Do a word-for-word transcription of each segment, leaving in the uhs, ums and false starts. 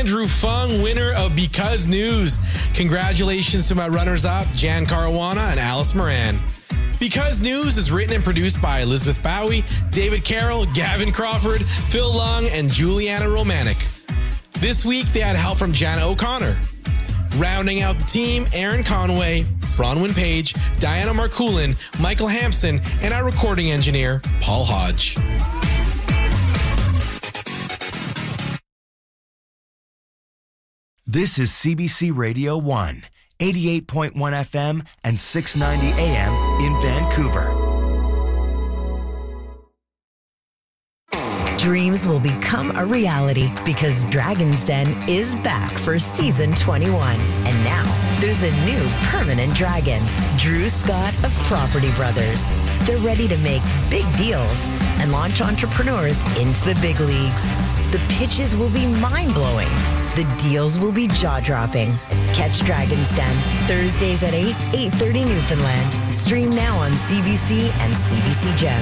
Andrew Fung, winner of Because News. Congratulations to my runners-up, Jan Caruana and Alice Moran. Because News is written and produced by Elizabeth Bowie, David Carroll, Gavin Crawford, Phil Lung, and Juliana Romanek. This week, they had help from Jana O'Connor. Rounding out the team, Aaron Conway, Bronwyn Page, Diana Marcoulin, Michael Hampson, and our recording engineer, Paul Hodge. This is C B C Radio one, eighty-eight point one F M and six ninety A M in Vancouver. Dreams will become a reality because Dragon's Den is back for season twenty-one. And now there's a new permanent dragon, Drew Scott of Property Brothers. They're ready to make big deals and launch entrepreneurs into the big leagues. The pitches will be mind-blowing. The deals will be jaw-dropping. Catch Dragon's Den Thursdays at eight, eight thirty Newfoundland. Stream now on C B C and C B C Gem.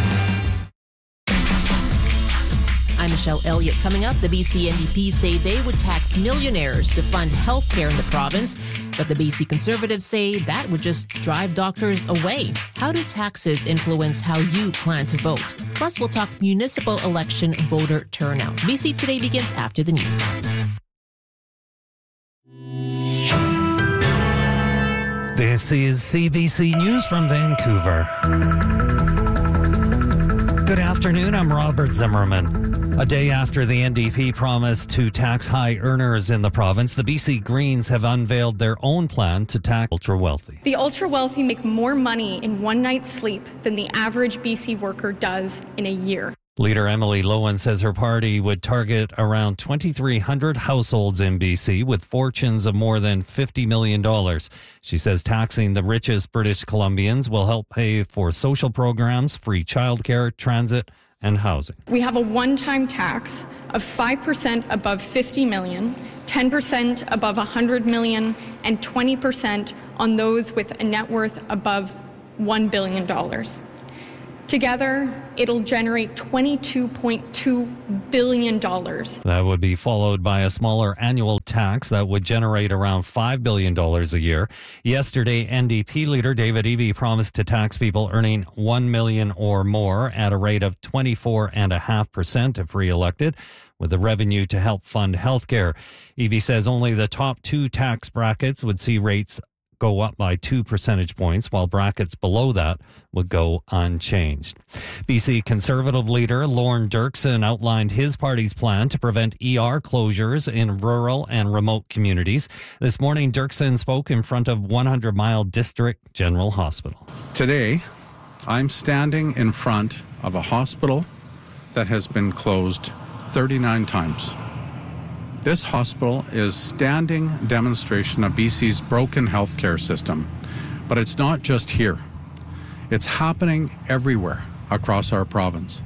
I'm Michelle Elliott. Coming up, the B C N D P say they would tax millionaires to fund health care in the province, but the B C Conservatives say that would just drive doctors away. How do taxes influence how you plan to vote? Plus, we'll talk municipal election voter turnout. B C Today begins after the news. This is C B C News from Vancouver. Good afternoon, I'm Robert Zimmerman. A day after the N D P promised to tax high earners in the province, the B C Greens have unveiled their own plan to tax ultra-wealthy. The ultra-wealthy make more money in one night's sleep than the average B C worker does in a year. Leader Emily Lowen says her party would target around twenty-three hundred households in B C with fortunes of more than fifty million dollars. She says taxing the richest British Columbians will help pay for social programs, free childcare, transit, and housing. We have a one-time tax of five percent above fifty million, ten percent above one hundred million, and twenty percent on those with a net worth above one billion dollars. Together, it'll generate twenty-two point two billion dollars. That would be followed by a smaller annual tax that would generate around five billion dollars a year. Yesterday, N D P leader David Eby promised to tax people earning one million dollars or more at a rate of twenty-four point five percent if re-elected, with the revenue to help fund health care. Eby says only the top two tax brackets would see rates go up by two percentage points, while brackets below that would go unchanged. B C Conservative leader Lorne Dirksen outlined his party's plan to prevent E R closures in rural and remote communities. This morning, Dirksen spoke in front of one hundred mile District General Hospital. Today, I'm standing in front of a hospital that has been closed thirty-nine times. This hospital is standing demonstration of B C's broken healthcare system. But it's not just here. It's happening everywhere across our province.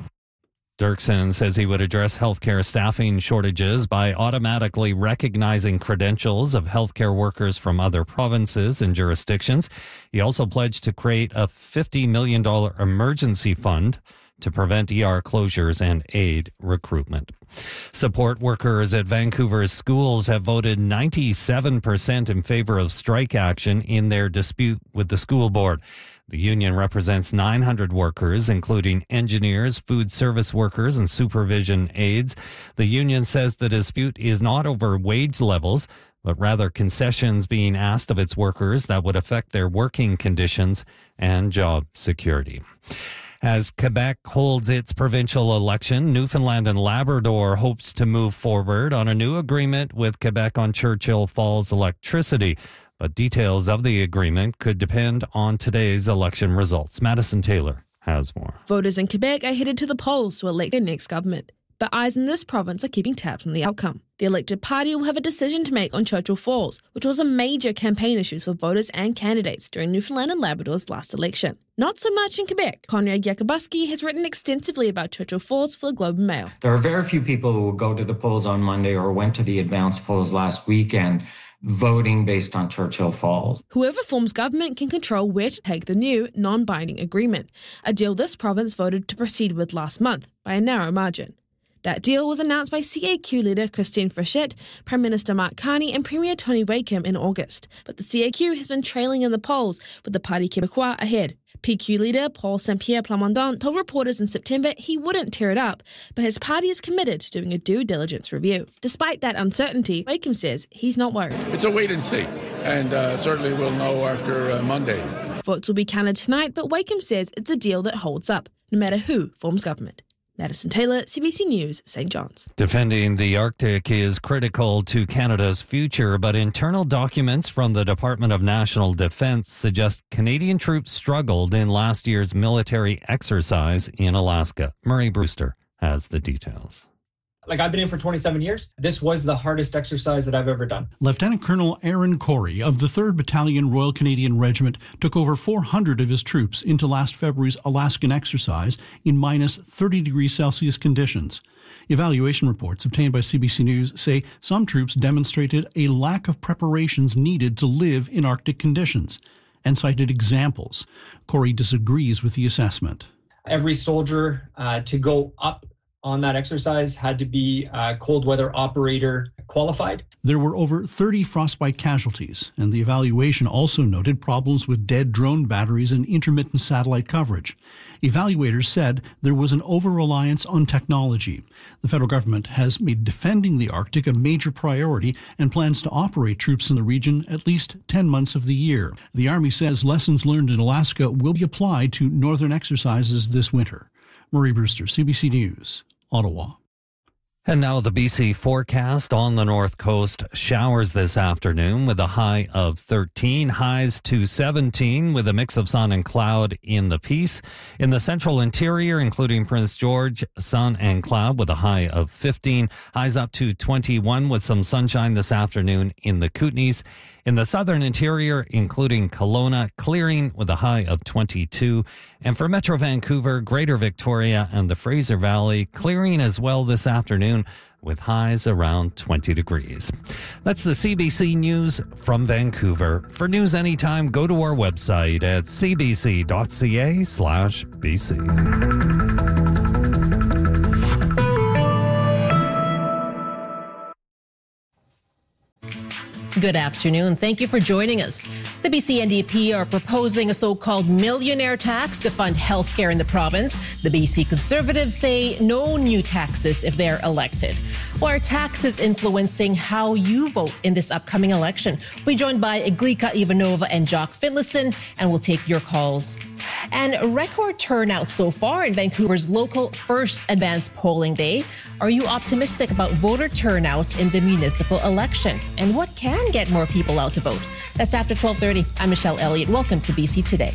Dirksen says he would address healthcare staffing shortages by automatically recognizing credentials of healthcare workers from other provinces and jurisdictions. He also pledged to create a fifty million dollars emergency fund to prevent E R closures and aid recruitment. Support workers at Vancouver's schools have voted ninety-seven percent in favor of strike action in their dispute with the school board. The union represents nine hundred workers, including engineers, food service workers, and supervision aides. The union says the dispute is not over wage levels, but rather concessions being asked of its workers that would affect their working conditions and job security. As Quebec holds its provincial election, Newfoundland and Labrador hopes to move forward on a new agreement with Quebec on Churchill Falls electricity. But details of the agreement could depend on today's election results. Madison Taylor has more. Voters in Quebec are headed to the polls to elect their next government. But eyes in this province are keeping tabs on the outcome. The elected party will have a decision to make on Churchill Falls, which was a major campaign issue for voters and candidates during Newfoundland and Labrador's last election. Not so much in Quebec. Conrad Yakubuski has written extensively about Churchill Falls for the Globe and Mail. There are very few people who will go to the polls on Monday or went to the advance polls last weekend voting based on Churchill Falls. Whoever forms government can control where to take the new non-binding agreement, a deal this province voted to proceed with last month by a narrow margin. That deal was announced by C A Q leader Christine Frechette, Prime Minister Mark Carney and Premier Tony Wakeham in August. But the C A Q has been trailing in the polls, with the Parti Québécois ahead. P Q leader Paul Saint-Pierre Plamondon told reporters in September he wouldn't tear it up, but his party is committed to doing a due diligence review. Despite that uncertainty, Wakeham says he's not worried. It's a wait and see, and uh, certainly we'll know after uh, Monday. Votes will be counted tonight, but Wakeham says it's a deal that holds up, no matter who forms government. Madison Taylor, C B C News, Saint John's. Defending the Arctic is critical to Canada's future, but internal documents from the Department of National Defence suggest Canadian troops struggled in last year's military exercise in Alaska. Murray Brewster has the details. Like, I've been in for twenty-seven years. This was the hardest exercise that I've ever done. Lieutenant Colonel Aaron Corey of the third Battalion Royal Canadian Regiment took over four hundred of his troops into last February's Alaskan exercise in minus thirty degrees Celsius conditions. Evaluation reports obtained by C B C News say some troops demonstrated a lack of preparations needed to live in Arctic conditions and cited examples. Corey disagrees with the assessment. Every soldier uh, to go up on that exercise had to be uh, cold weather operator qualified. There were over thirty frostbite casualties, and the evaluation also noted problems with dead drone batteries and intermittent satellite coverage. Evaluators said there was an over-reliance on technology. The federal government has made defending the Arctic a major priority and plans to operate troops in the region at least ten months of the year. The Army says lessons learned in Alaska will be applied to northern exercises this winter. Murray Brewster, C B C News, Ottawa. And now the B C forecast on the north coast. Showers this afternoon with a high of thirteen, highs to seventeen with a mix of sun and cloud in the Peace. In the central interior, including Prince George, sun and cloud with a high of fifteen, highs up to twenty-one with some sunshine this afternoon in the Kootenays. In the southern interior, including Kelowna, clearing with a high of twenty-two. And for Metro Vancouver, Greater Victoria, and the Fraser Valley, clearing as well this afternoon with highs around twenty degrees. That's the C B C News from Vancouver. For news anytime, go to our website at cbc.ca slash BC. Good afternoon. Thank you for joining us. The B C N D P are proposing a so-called millionaire tax to fund healthcare in the province. The B C Conservatives say no new taxes if they're elected. Well, are taxes influencing how you vote in this upcoming election? We're joined by Iglika Ivanova and Jock Finlayson, and we'll take your calls. And record turnout so far in Vancouver's local first advanced polling day. Are you optimistic about voter turnout in the municipal election? And what can get more people out to vote? That's after twelve thirty. I'm Michelle Elliott. Welcome to B C Today.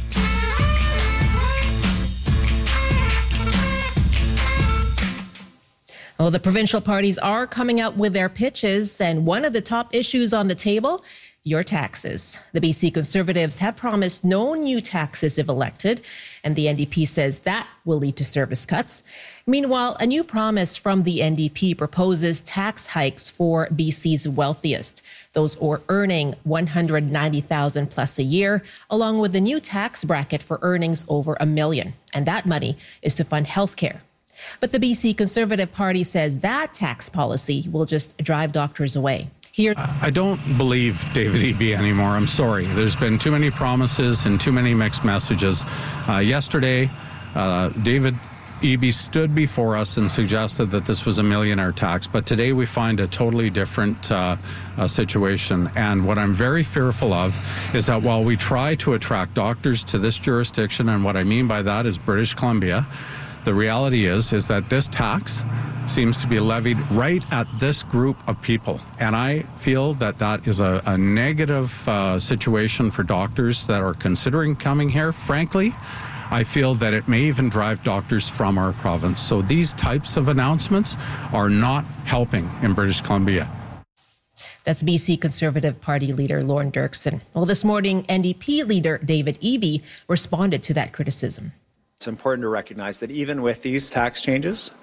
Well, the provincial parties are coming out with their pitches, and one of the top issues on the table, your taxes. The B C Conservatives have promised no new taxes if elected, and the N D P says that will lead to service cuts. Meanwhile, a new promise from the N D P proposes tax hikes for B C's wealthiest, those who are earning one hundred ninety thousand dollars plus a year, along with the new tax bracket for earnings over a million. And that money is to fund healthcare. But the B C Conservative Party says that tax policy will just drive doctors away. Here, I don't believe David Eby anymore. I'm sorry. There's been too many promises and too many mixed messages. Uh, yesterday, uh, David Eby stood before us and suggested that this was a millionaire tax, but today we find a totally different uh, uh, situation. And what I'm very fearful of is that while we try to attract doctors to this jurisdiction, and what I mean by that is British Columbia, the reality is, is that this tax seems to be levied right at this group of people. And I feel that that is a, a negative uh, situation for doctors that are considering coming here. Frankly, I feel that it may even drive doctors from our province. So these types of announcements are not helping in British Columbia. That's B C Conservative Party leader Lorne Dirksen. Well, this morning, N D P leader David Eby responded to that criticism. It's important to recognize that even with these tax changes,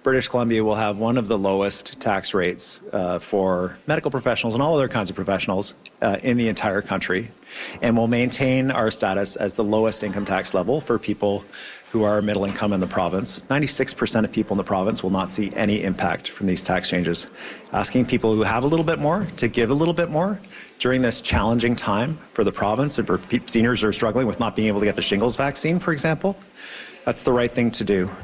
British Columbia will have one of the lowest tax rates uh, for medical professionals and all other kinds of professionals uh, in the entire country, and will maintain our status as the lowest income tax level for people who are middle income in the province. ninety-six percent of people in the province will not see any impact from these tax changes. Asking people who have a little bit more to give a little bit more during this challenging time for the province and for pe- seniors who are struggling with not being able to get the shingles vaccine, for example, that's the right thing to do.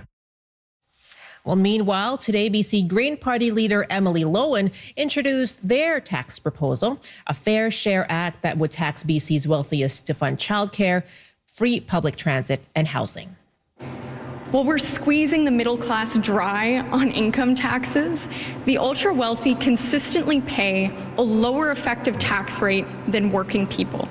Well, meanwhile, today, B C Green Party leader Emily Lowen introduced their tax proposal, a Fair Share Act that would tax B C's wealthiest to fund childcare, free public transit, and housing. While we're squeezing the middle class dry on income taxes, the ultra wealthy consistently pay a lower effective tax rate than working people.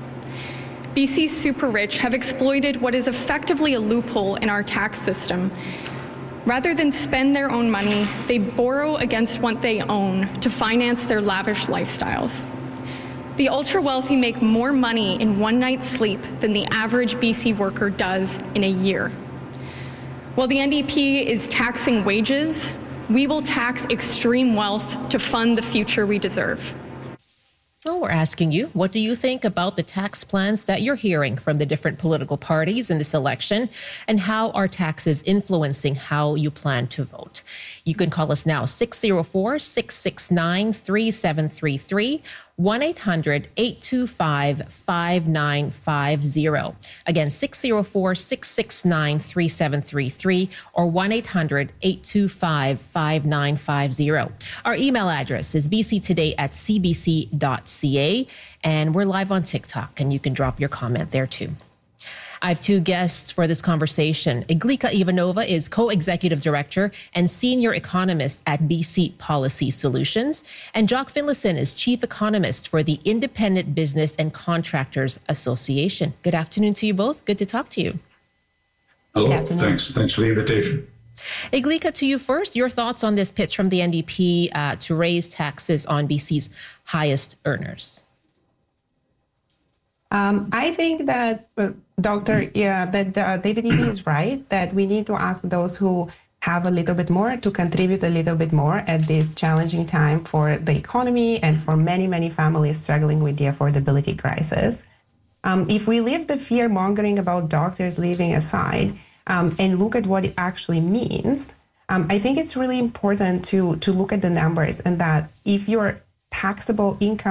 B C's super rich have exploited what is effectively a loophole in our tax system. Rather than spend their own money, they borrow against what they own to finance their lavish lifestyles. The ultra wealthy make more money in one night's sleep than the average B C worker does in a year. While the N D P is taxing wages, we will tax extreme wealth to fund the future we deserve. Well, we're asking you, what do you think about the tax plans that you're hearing from the different political parties in this election, and how are taxes influencing how you plan to vote? You can call us now, six oh four, six six nine, three seven three three, one eight hundred, eight two five, five nine five zero. Again, six oh four, six six nine, three seven three three or one eight hundred, eight two five, five nine five zero. Our email address is b c today at c b c dot c a, and we're live on TikTok, and you can drop your comment there too. I have two guests for this conversation. Iglika Ivanova is co-executive director and senior economist at B C Policy Solutions. And Jock Finlayson is chief economist for the Independent Business and Contractors Association. Good afternoon to you both. Good to talk to you. Hello. Thanks. Thanks for the invitation. Iglika, to you first. Your thoughts on this pitch from the N D P uh, to raise taxes on B C's highest earners? Um, I think that, uh, Doctor, yeah, that uh, David Eby is right, that we need to ask those who have a little bit more to contribute a little bit more at this challenging time for the economy and for many, many families struggling with the affordability crisis. Um, if we leave the fear mongering about doctors leaving aside um, and look at what it actually means, um, I think it's really important to, to look at the numbers, and that if your taxable income